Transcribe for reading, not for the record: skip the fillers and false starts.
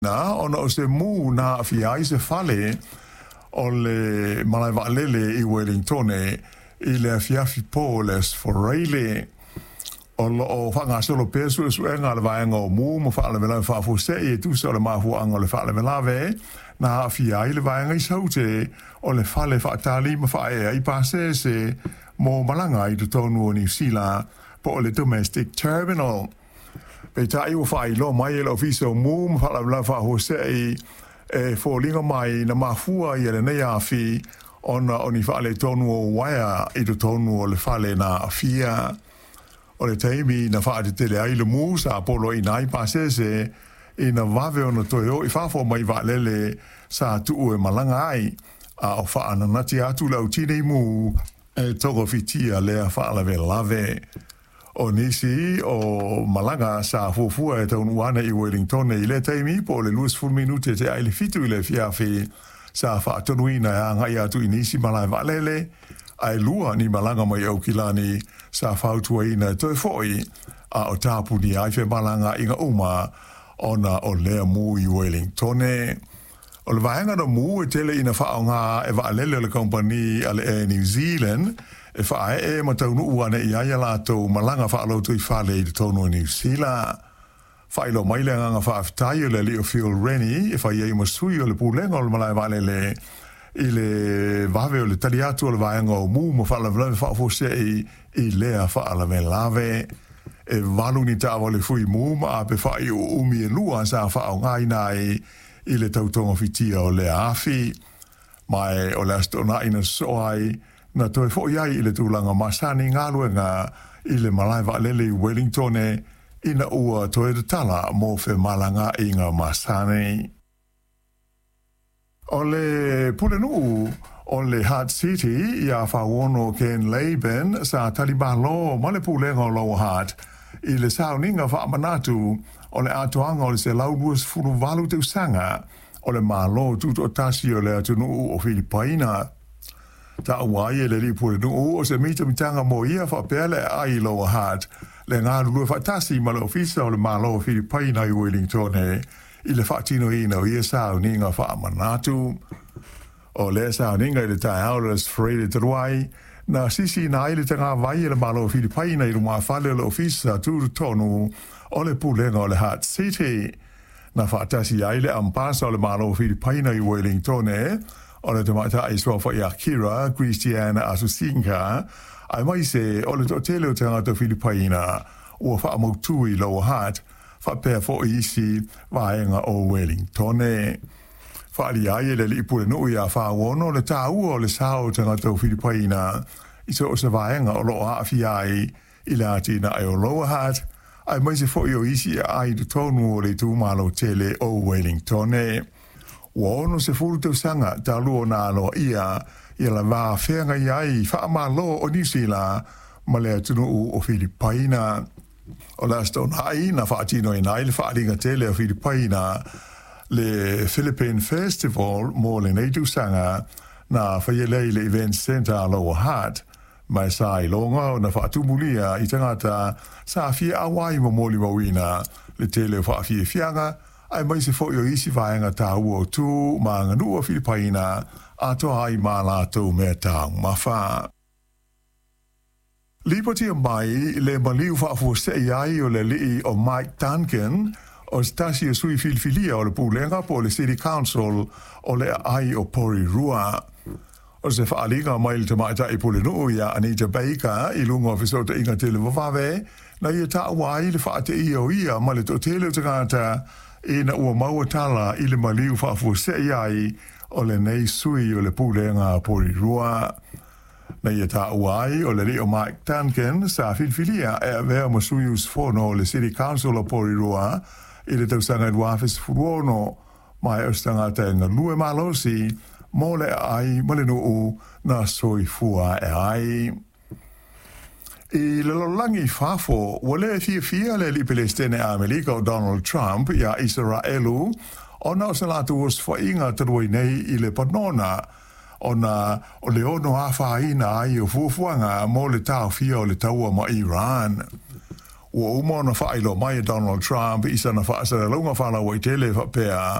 na ona o se mu na fia i se fale o le malai valele I Wellington I le fiafi poles foreile o whanga solo pesu su enga le vaenga o mu mo whaale vela whaafu se e tu se o le mahu anga le whaale vela ve na fia I le vaenga I saute o le whale whaatali ma whae I pase se mo malanga I tonu o New Zealand po o le domestic terminal. Pe tai o fai lo mai e lo fiso mu ma whaale vela whaafu se e fōlinga mai na mafua I le nei awhi ona oni whaale tonu o waia I tonu o le whale na awhia. O le taimi na whaate tele ai le mu sa apolo I nai pasese I na wave ona toi o I whafo mai waalele sa tuu e malanga ai a o whaana nati atu lau tine I mu e toko fitia lea whaalawe lave. O nisi o malanga sa fufua e taunu ana I Wellington I le taimi po le luas full minute te ai le fitu I le fiafi sa whaatonuina e ngai atu I nisi malai waalele ai lua ni malanga mai au kilani sa whautua ina toi foi a o tāpu ni ai whe malanga inga uma ona o lea mu I Wellington. O le vaenga no mu e tele ina whaonga e waalele le company ale e New Zealand e whae e mataunu uane I aia lato malanga whaalautu I whale I tonu New Zealand. Whailo maile nganga whaafitai o le Leo Fuel Rennie e whai ei masui o le pūlenga o le malai waalele I le vave o le taliatu o le vaenga o mu mo whaalavlawe whaafose I lea whaalawe lave. E walu ni tawa le fui mu ma ape whai o umi e lua sa whaau ngai nai I le tautonga fitia o le awhi. Mai o le astona ina soai na toi fo iai I le tūlanga masani ngaluenga I le malai waalele I Wellington ina ua toi de tala mo fe malanga inga masani. O le pulenu o le Hard City ia whaono Ken Laban sa talibalo ma le pulenga o Lower Hutt I le sauninga whaamanatu o le atoanga o le se lauduas furu walu te usanga o le malo tuto tasi o le atunu o Filipaina. Ta uai e le li pulenu o se mita mitanga mo ia whapele ai Lower Hutt le ngā lua whatasi ma le ofisa o le malo o Filipaina I Wellington I le whaatino ina o ia sauninga whaamanatu. O le sauninga I le tae aulas Freire Taruai, na sisi na ile tanga vai le malo Filipaina I runga whale le ofisa tūru tonu o le pulenga o le Hard City. Na whaatasi aile ampasa o le malo Filipaina I Wellington o le tamata I swafa I Akira, Christiana Asusinka, ai mai se o le totele o tangata Filipaina ua whaamautu I Lower Hutt, whapea fo isi vaenga o Wellington. Whaali ai le li pule nui a whaono le tāu o le sao tangata o Filipaina I so o sa vaenga o loa awhi ai I le atina ai o Lower Hutt, ai mai se fo I o isi ai tu tonu o le tūmalo tele o Wellington. Uono se furu tau sanga talu o nalo ia la vā whenga iai whaamalo o New Zealand ma le atunu o Filipaina. O la stona ai na whaatino I nai le whaaringa tele o Filipaina le Philippine Festival mo le neitu sanga na whaielei le Event Center a Lower Hutt mai sa I longa o na whaatumulia I tangata sa fia awai mo moli mawina le tele o whaafia fianga ai mai se fo I o isi vaenga tāu o tū ma nganu o Filipaina a toa ai ma lātou mea tāu mawha. Liberty o mai le maliu whaafu sei ai o le lii o Mike Duncan o stasi o sui filfilia o le pūlenga po le City Council o le ai o Porirua. O se whaalinga mai le tamaita I pulenu ia Anita Baker I lunga o fisota inga tele wawawe na ia taawai le whaate ia ma le totele o tangata ina ua maua tala I le maliu whaafu sei ai o le nei sui o le pūlenga Porirua. Na ia taawai o le li o Mike Duncan sa filfilia e vea masuius fono o le City Council o Porirua I le tausanga I wafis furuono mai o stangata e ngalue malosi mo le ai mo le nuu na soi fua e ai. I le lolangi fafo wale fia le li Palestine Amerika o Donald Trump ia Israelu ona o salatu os whainga tarui nei I le panona ona o le ono a whaina ai o fuafuanga mo le tau fia o le taua ma Iran. ua uma na whailo mai Donald Trump, isa na whaasara lunga whala wa i tele whapea,